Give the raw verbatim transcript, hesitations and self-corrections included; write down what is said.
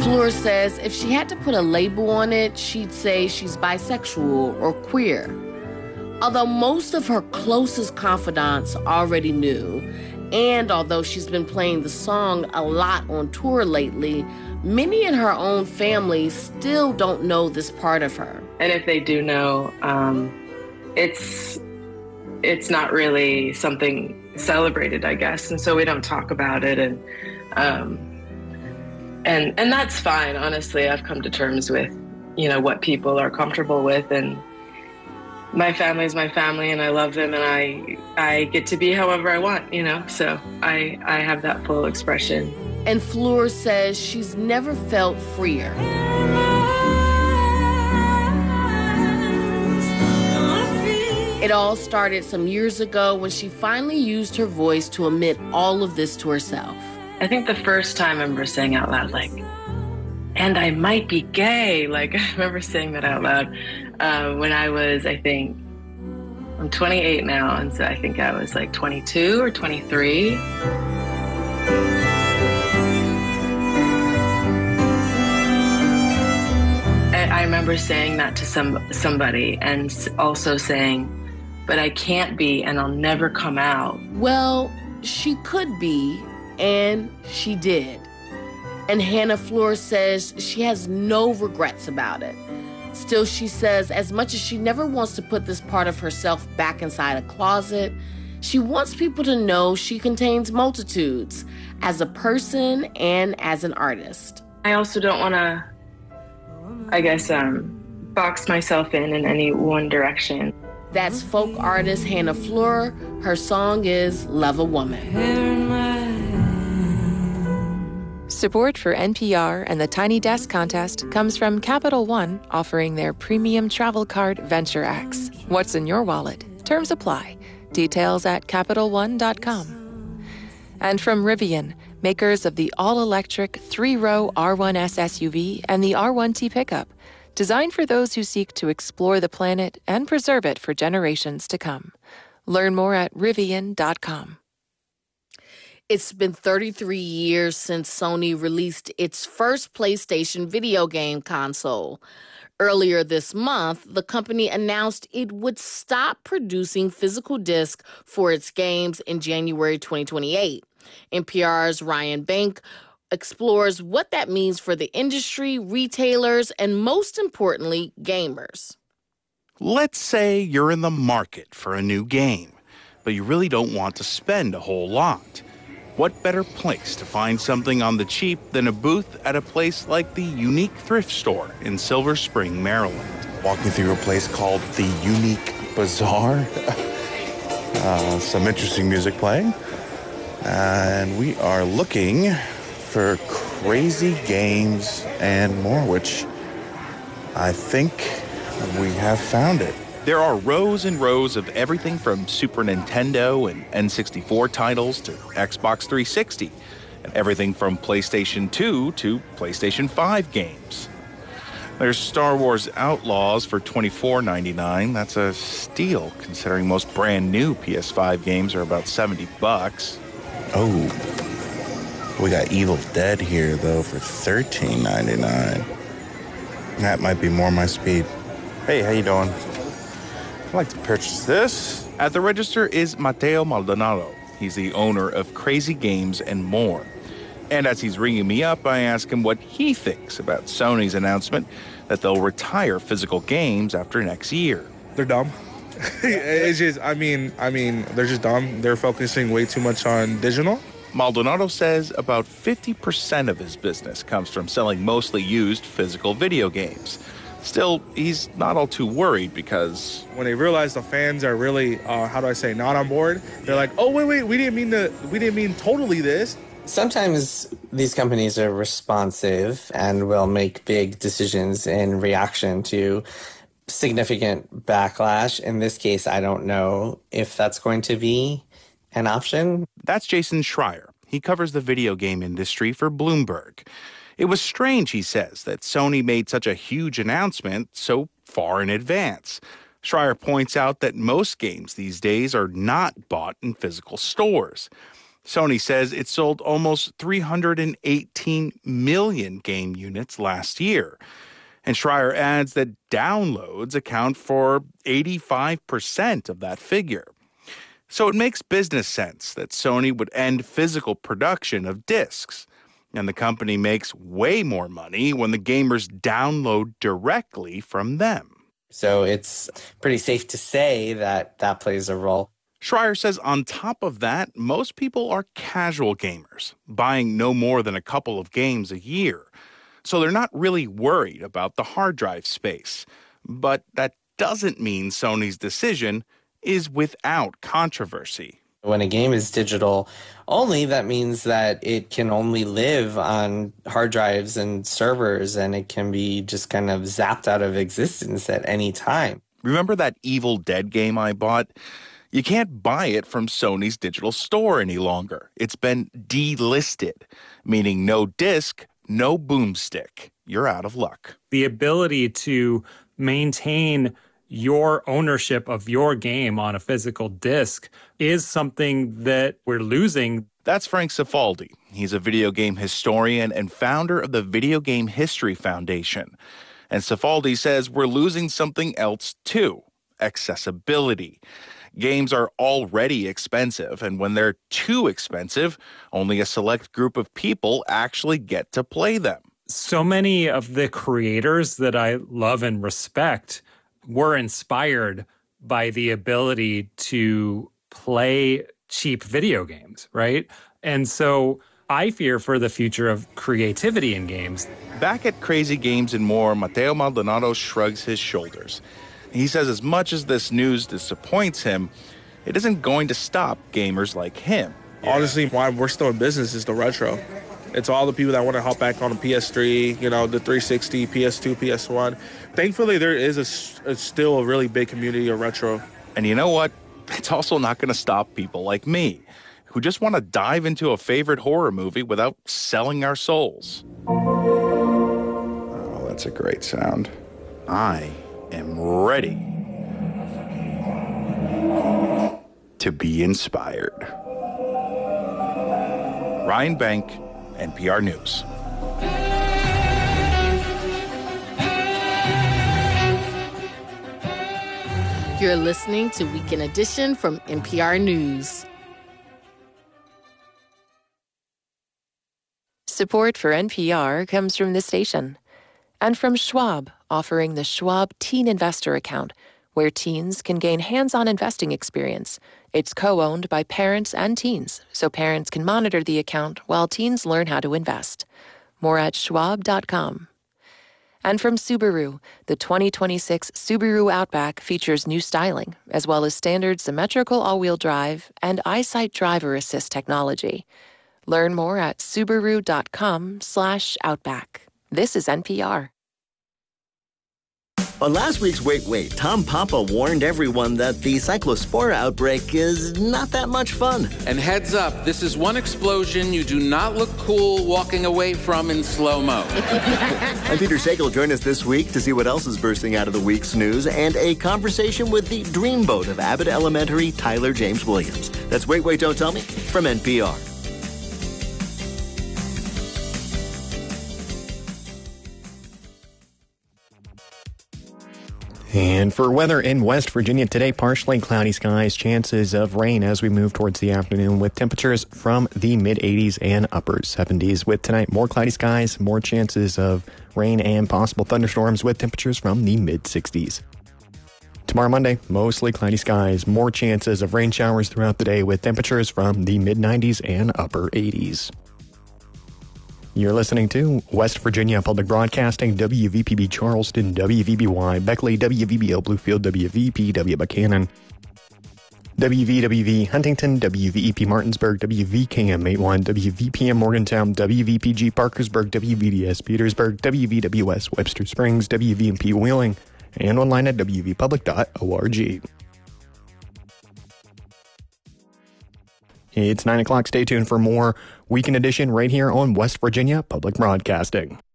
Fleur says if she had to put a label on it, she'd say she's bisexual or queer. Although most of her closest confidants already knew, and although she's been playing the song a lot on tour lately, many in her own family still don't know this part of her. And if they do know, um, it's it's not really something celebrated, I guess, and so we don't talk about it, and um, and and that's fine. Honestly, I've come to terms with, you know, what people are comfortable with, and my family is my family, and I love them, and I I get to be however I want, you know. So I I have that full expression. And Fleur says she's never felt freer. It all started some years ago when she finally used her voice to admit all of this to herself. I think the first time I remember saying out loud, like, and I might be gay. Like, I remember saying that out loud uh, when I was, I think, I'm twenty-eight now, and so I think I was like twenty-two or twenty-three. I remember saying that to some somebody and also saying, but I can't be and I'll never come out. Well, she could be, and she did. And Hannah Fleur says she has no regrets about it. Still, she says as much as she never wants to put this part of herself back inside a closet, she wants people to know she contains multitudes as a person and as an artist. I also don't want to, I guess, um, box myself in in any one direction. That's folk artist Hannah Fleur. Her song is Love a Woman. Support for N P R and the Tiny Desk contest comes from Capital One, offering their premium travel card Venture X. What's in your wallet? Terms apply. Details at Capital One dot com. And from Rivian, makers of the all-electric three-row R one S S U V and the R one T pickup, designed for those who seek to explore the planet and preserve it for generations to come. Learn more at Rivian dot com. It's been thirty-three years since Sony released its first PlayStation video game console. Earlier this month, the company announced it would stop producing physical discs for its games in January twenty twenty-eight. N P R's Ryan Bank explores what that means for the industry, retailers, and most importantly, gamers. Let's say you're in the market for a new game, but you really don't want to spend a whole lot. What better place to find something on the cheap than a booth at a place like the Unique Thrift Store in Silver Spring, Maryland? Walking through a place called the Unique Bazaar. uh, some interesting music playing. And we are looking for crazy games and more, which I think we have found it. There are rows and rows of everything from Super Nintendo and N sixty-four titles to Xbox three sixty, and everything from PlayStation two to PlayStation five games. There's Star Wars Outlaws for twenty-four ninety-nine. That's a steal, considering most brand new P S five games are about seventy bucks. Oh, we got Evil Dead here, though, for thirteen ninety-nine. That might be more my speed. Hey, how you doing? I'd like to purchase this. At the register is Mateo Maldonado. He's the owner of Crazy Games and More. And as he's ringing me up, I ask him what he thinks about Sony's announcement that they'll retire physical games after next year. They're dumb. It's just, I mean, I mean, they're just dumb. They're focusing way too much on digital. Maldonado says about fifty percent of his business comes from selling mostly used physical video games. Still, he's not all too worried because when they realize the fans are really, uh, how do I say, not on board, they're like, oh, wait, wait, we didn't mean to, we didn't mean totally this. Sometimes these companies are responsive and will make big decisions in reaction to significant backlash. In this case, I don't know if that's going to be an option. That's Jason Schreier. He covers the video game industry for Bloomberg. It was strange, he says, that Sony made such a huge announcement so far in advance. Schreier points out that most games these days are not bought in physical stores. Sony says it sold almost three hundred eighteen million game units last year. And Schreier adds that downloads account for eighty-five percent of that figure. So it makes business sense that Sony would end physical production of discs. And the company makes way more money when the gamers download directly from them. So it's pretty safe to say that that plays a role. Schreier says on top of that, most people are casual gamers, buying no more than a couple of games a year. So they're not really worried about the hard drive space. But that doesn't mean Sony's decision is without controversy. When a game is digital only, that means that it can only live on hard drives and servers, and it can be just kind of zapped out of existence at any time. Remember that Evil Dead game I bought? You can't buy it from Sony's digital store any longer. It's been delisted, meaning no disc, no boomstick. You're out of luck. The ability to maintain your ownership of your game on a physical disc is something that we're losing. That's Frank Cifaldi. He's a video game historian and founder of the Video Game History Foundation. And Cifaldi says we're losing something else too, accessibility. Games are already expensive, and when they're too expensive, only a select group of people actually get to play them. So many of the creators that I love and respect were inspired by the ability to play cheap video games, right? And so I fear for the future of creativity in games. Back at Crazy Games and More, Matteo Maldonado shrugs his shoulders. He says as much as this news disappoints him, it isn't going to stop gamers like him. Honestly, why we're still in business is the retro. It's all the people that want to hop back on the P S three, you know, the three sixty, P S two, P S one. Thankfully, there is a, a, still a really big community of retro. And you know what? It's also not going to stop people like me, who just want to dive into a favorite horror movie without selling our souls. Oh, that's a great sound. I am ready to be inspired. Ryan Bank, N P R News. You're listening to Weekend Edition from N P R News. Support for N P R comes from this station and from Schwab, offering the Schwab Teen Investor Account, where teens can gain hands-on investing experience. It's co-owned by parents and teens, so parents can monitor the account while teens learn how to invest. More at schwab dot com. And from Subaru, the twenty twenty-six Subaru Outback features new styling, as well as standard symmetrical all-wheel drive and EyeSight driver assist technology. Learn more at subaru dot com slash outback. This is N P R. On last week's Wait Wait, Tom Papa warned everyone that the cyclospora outbreak is not that much fun. And heads up, this is one explosion you do not look cool walking away from in slow-mo. I'm Peter Sagal. Join us this week to see what else is bursting out of the week's news and a conversation with the dreamboat of Abbott Elementary, Tyler James Williams. That's Wait Wait, Don't Tell Me from N P R. And for weather in West Virginia today, partially cloudy skies, chances of rain as we move towards the afternoon with temperatures from the mid eighties and upper seventies. With tonight, more cloudy skies, more chances of rain and possible thunderstorms with temperatures from the mid sixties. Tomorrow Monday, mostly cloudy skies, more chances of rain showers throughout the day with temperatures from the mid nineties and upper eighties. You're listening to West Virginia Public Broadcasting, W V P B Charleston, W V B Y Beckley, W V B L Bluefield, W V P W Buchanan, W V W V Huntington, W V E P Martinsburg, W V K M eighty-one, W V P M Morgantown, W V P G Parkersburg, W V D S Petersburg, W V W S Webster Springs, W V M P Wheeling, and online at w v public dot org. It's nine o'clock. Stay tuned for more Weekend Edition right here on West Virginia Public Broadcasting.